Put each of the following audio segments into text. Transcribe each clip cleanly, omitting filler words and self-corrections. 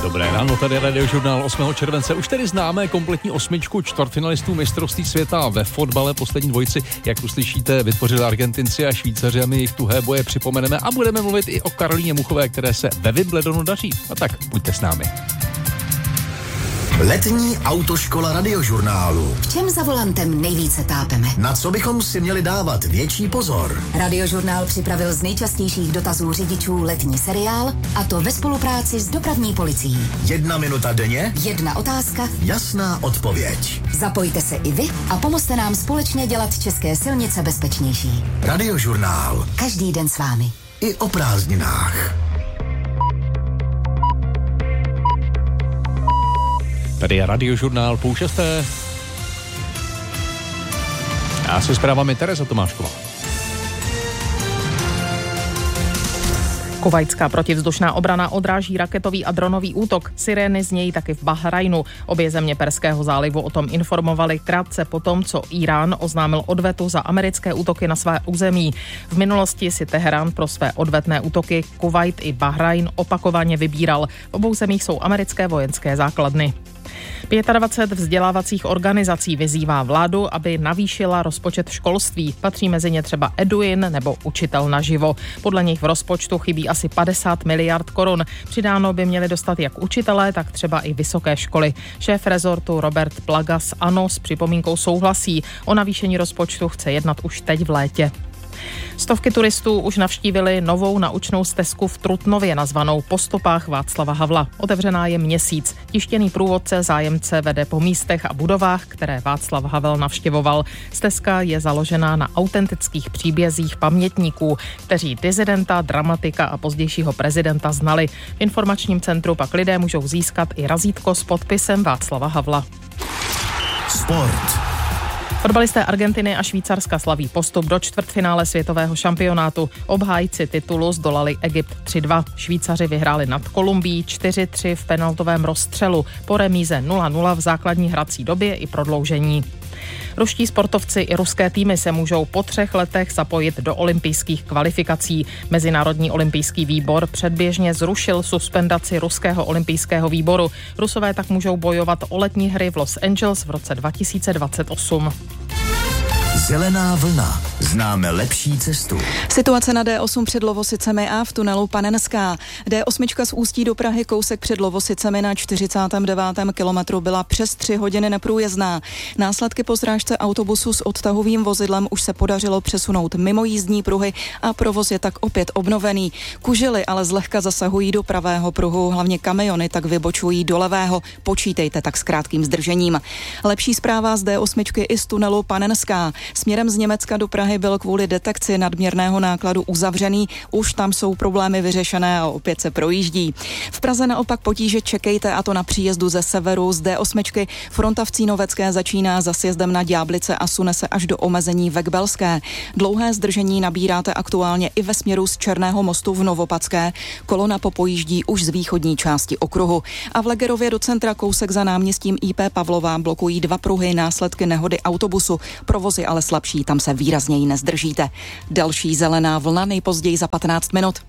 Dobré ráno, tady Radiožurnál 8. července. Už tedy známe kompletní osmičku čtvrtfinalistů mistrovství světa ve fotbale. Poslední dvojici, jak uslyšíte, vytvořili Argentinci a Švýcaři a my jejich tuhé boje připomeneme a budeme mluvit i o Karolíně Muchové, které se ve Wimbledonu daří. A tak buďte s námi. Letní autoškola Radiožurnálu. V čem za volantem nejvíce tápeme? Na co bychom si měli dávat větší pozor? Radiožurnál připravil z nejčastějších dotazů řidičů letní seriál, a to ve spolupráci s dopravní policií. 1 minuta denně, 1 otázka, jasná odpověď. Zapojte se i vy a pomozte nám společně dělat české silnice bezpečnější. Radiožurnál. Každý den s vámi. I o prázdninách. Tady je Radiožurnál 5:30. Já se zprávami Tereza Tomášková. Kuvajtská protivzdušná obrana odráží raketový a dronový útok. Sirény znějí taky v Bahrajnu. Obě země Perského zálivu o tom informovali krátce potom, co Irán oznámil odvetu za americké útoky na své území. V minulosti si Teherán pro své odvetné útoky Kuvajt i Bahrajn opakovaně vybíral. V obou zemích jsou americké vojenské základny. 25 vzdělávacích organizací vyzývá vládu, aby navýšila rozpočet školství. Patří mezi ně třeba Eduin nebo Učitel naživo. Podle nich v rozpočtu chybí asi 50 miliard korun. Přidáno by měli dostat jak učitelé, tak třeba i vysoké školy. Šéf rezortu Robert Plaga z ANO s připomínkou souhlasí. O navýšení rozpočtu chce jednat už teď v létě. Stovky turistů už navštívili novou naučnou stezku v Trutnově nazvanou Po stopách Václava Havla. Otevřená je měsíc. Tištěný průvodce zájemce vede po místech a budovách, které Václav Havel navštěvoval. Stezka je založená na autentických příbězích pamětníků, kteří disidenta, dramatika a pozdějšího prezidenta znali. V informačním centru pak lidé můžou získat i razítko s podpisem Václava Havla. Sport. Fotbalisté Argentiny a Švýcarska slaví postup do čtvrtfinále světového šampionátu. Obhájci titulu zdolali Egypt 3-2. Švýcaři vyhráli nad Kolumbií 4-3 v penaltovém rozstřelu. Po remíze 0-0 v základní hrací době i prodloužení. Ruští sportovci i ruské týmy se můžou po 3 letech zapojit do olympijských kvalifikací. Mezinárodní olympijský výbor předběžně zrušil suspendaci ruského olympijského výboru. Rusové tak můžou bojovat o letní hry v Los Angeles v roce 2028. Zelená vlna. Známe lepší cestu. Situace na D8 před Lovosicemi a v tunelu Panenská. D8 z Ústí do Prahy kousek před Lovosicemi na 49. kilometru byla přes 3 hodiny neprůjezdná. Následky po srážce autobusu s odtahovým vozidlem už se podařilo přesunout mimo jízdní pruhy a provoz je tak opět obnovený. Kužely ale zlehka zasahují do pravého pruhu, hlavně kamiony tak vybočují do levého. Počítejte tak s krátkým zdržením. Lepší zpráva z D8 i z tunelu Panenská. Směrem z Německa do Prahy byl kvůli detekci nadměrného nákladu uzavřený, už tam jsou problémy vyřešené a opět se projíždí. V Praze naopak potíže čekejte, a to na příjezdu ze severu z D8. Fronta v Cínovecké začíná za sjezdem na Ďáblice a sune se až do omezení ve Kbelské. Dlouhé zdržení nabíráte aktuálně i ve směru z Černého mostu v Novopadské. Kolona popojíždí už z východní části okruhu. A v Legerově do centra kousek za náměstím IP Pavlova blokují 2 pruhy, následky nehody autobusu. Provozy ale slabší, tam se výrazněji nezdržíte. Další zelená vlna nejpozději za 15 minut.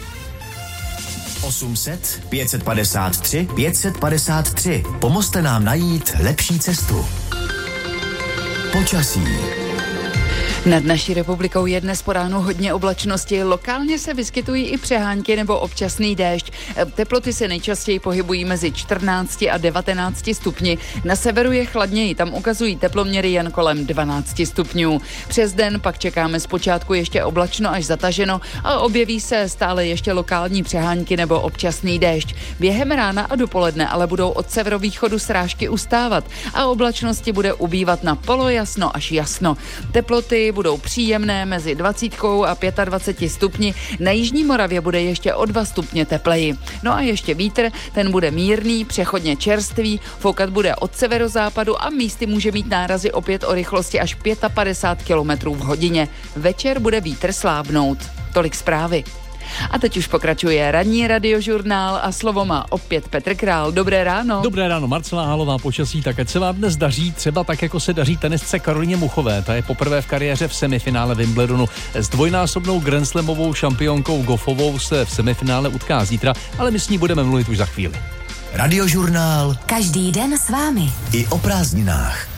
800 553 553. Pomozte nám najít lepší cestu. Počasí. Nad naší republikou je dnes po ránu hodně oblačnosti, lokálně se vyskytují i přehánky nebo občasný déšť. Teploty se nejčastěji pohybují mezi 14 a 19 stupni. Na severu je chladněji, tam ukazují teploměry jen kolem 12 stupňů. Přes den pak čekáme zpočátku ještě oblačno až zataženo a objeví se stále ještě lokální přehánky nebo občasný déšť. Během rána a dopoledne ale budou od severovýchodu srážky ustávat a oblačnosti bude ubývat na polojasno až jasno. Teploty budou příjemné mezi 20 a 25 stupni. Na jižní Moravě bude ještě o 2 stupně tepleji. No a ještě vítr, ten bude mírný, přechodně čerstvý, foukat bude od severozápadu a místy může mít nárazy opět o rychlosti až 55 km v hodině. Večer bude vítr slábnout. Tolik zprávy. A teď už pokračuje ranní Radiožurnál a slovo má opět Petr Král. Dobré ráno. Dobré ráno, Marcela Hálová, počasí, tak ať se vám dnes daří, třeba tak, jako se daří tenisce Karolíně Muchové. Ta je poprvé v kariéře v semifinále Wimbledonu. S dvojnásobnou grandslamovou šampionkou Goffovou se v semifinále utká zítra, ale my s ní budeme mluvit už za chvíli. Radiožurnál Každý den s vámi. i o prázdninách.